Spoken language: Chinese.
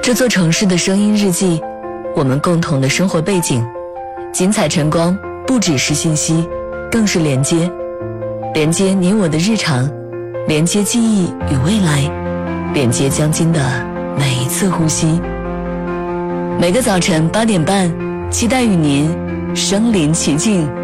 这座城市的声音日记，我们共同的生活背景。精彩晨光不只是信息，更是连接，连接你我的日常，连接记忆与未来，连接将近的每一次呼吸。每个早晨8点半，期待与您身临其境，